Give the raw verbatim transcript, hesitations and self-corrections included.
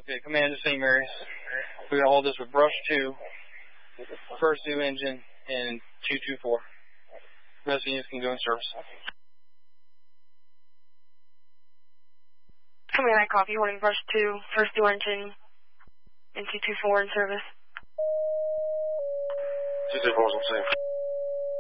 Okay, command to Saint Mary's. We gotta hold this with brush two, first new engine, and two two four. Rest of units can go in service. Command, I copy. Holding brush two, first new engine, and two two four in service. two two four is on safe.